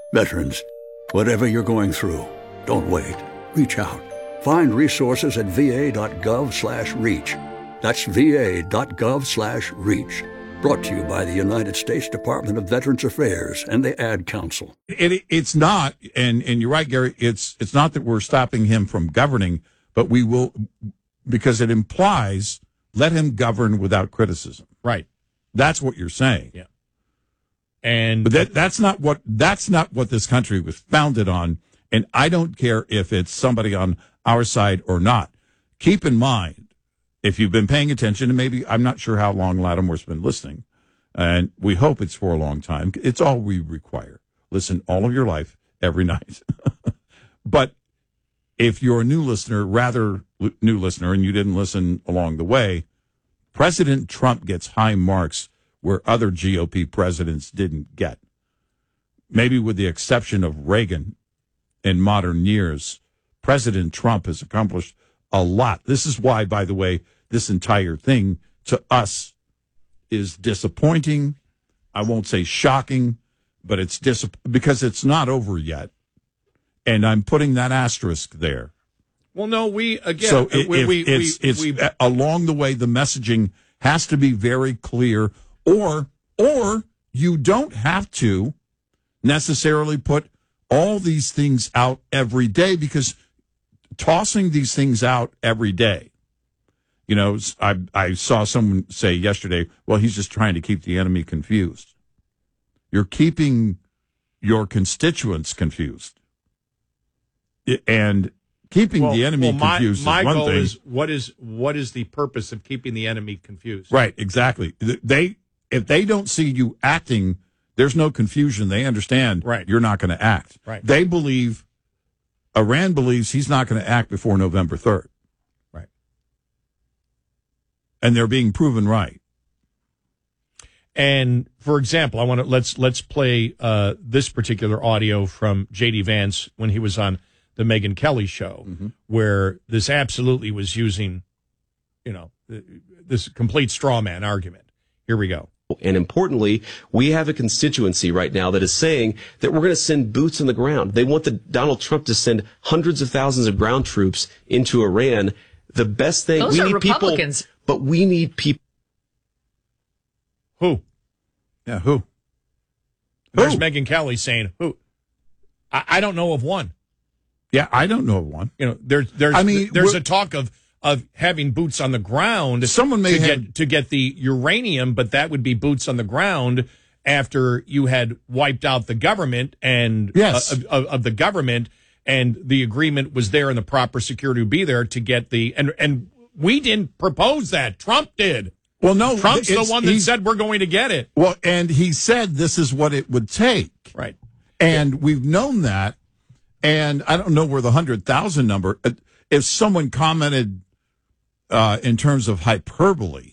Veterans, whatever you're going through, don't wait. Reach out. Find resources at va.gov/reach. That's va.gov/reach. Brought to you by the United States Department of Veterans Affairs and the Ad Council. It's not, and you're right, Gary, it's not that we're stopping him from governing, but we will, because it implies, let him govern without criticism. Right. That's what you're saying. Yeah. But that's not what this country was founded on, and I don't care if it's somebody on our side or not. Keep in mind, if you've been paying attention, and maybe I'm not sure how long Lattimore's been listening, and we hope it's for a long time. It's all we require. Listen all of your life, every night. But if you're a new listener, and you didn't listen along the way, President Trump gets high marks where other GOP presidents didn't get. Maybe with the exception of Reagan in modern years, President Trump has accomplished a lot. This is why, by the way, this entire thing to us is disappointing. I won't say shocking, but it's because it's not over yet. And I'm putting that asterisk there. Well, no, it's along the way, the messaging has to be very clear, or you don't have to necessarily put all these things out every day, because tossing these things out every day, I saw someone say yesterday, well, he's just trying to keep the enemy confused. You're keeping your constituents confused. And keeping the enemy confused is one thing. My goal is, what is the purpose of keeping the enemy confused? Right, exactly. If they don't see you acting, there's no confusion. They understand you're not going to act. Right. Iran believes he's not going to act before November 3rd. Right. And they're being proven right. And for example, let's play this particular audio from J.D. Vance when he was on the Megyn Kelly show, where this absolutely was using, this complete straw man argument. Here we go. And importantly, we have a constituency right now that is saying that we're going to send boots on the ground. They want Donald Trump to send hundreds of thousands of ground troops into Iran. The best thing, those we are need Republicans. people, but we need people. Who? Yeah, who? There's Megyn Kelly saying who? I don't know of one. Yeah, I don't know of one. There's a talk of having boots on the ground. Someone may to get the uranium, but that would be boots on the ground after you had wiped out the government and of the government, and the agreement was there and the proper security would be there to get the and we didn't propose that. Trump did. Well, no, Trump's the one that said we're going to get it. Well, and he said this is what it would take. Right. And we've known that. And I don't know where the 100,000 number, if someone commented in terms of hyperbole,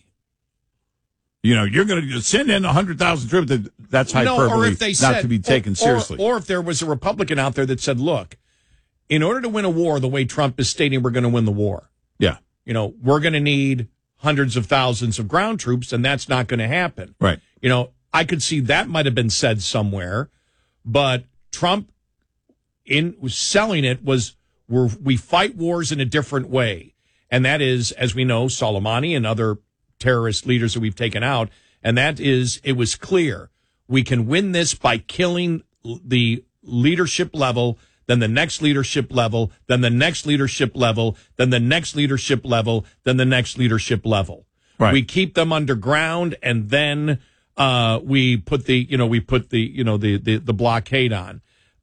you're going to send in 100,000 troops, that's hyperbole, or if they said, to be taken seriously. Or if there was a Republican out there that said, look, in order to win a war the way Trump is stating we're going to win the war, we're going to need hundreds of thousands of ground troops, and that's not going to happen. Right. I could see that might have been said somewhere, but Trump was selling it we fight wars in a different way. And that is, as we know, Soleimani and other terrorist leaders that we've taken out. And that is, it was clear we can win this by killing the leadership level, then the next leadership level, then the next leadership level, then the next leadership level, then the next leadership level. Right. We keep them underground, and then we put the blockade on.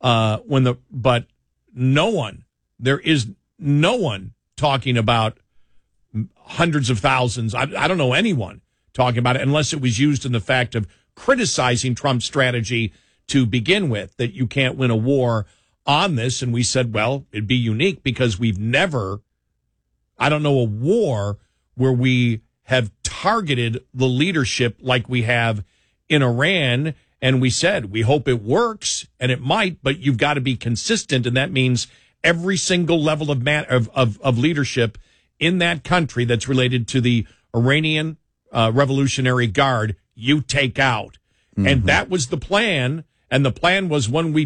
But there is no one talking about hundreds of thousands. I don't know anyone talking about it unless it was used in the fact of criticizing Trump's strategy to begin with, that you can't win a war on this. And we said, well, it'd be unique because we've never, I don't know a war where we have targeted the leadership like we have in Iran. And we said, we hope it works, and it might, but you've got to be consistent. And that means every single level of leadership in that country that's related to the Iranian Revolutionary Guard, you take out. And that was the plan. And the plan was when we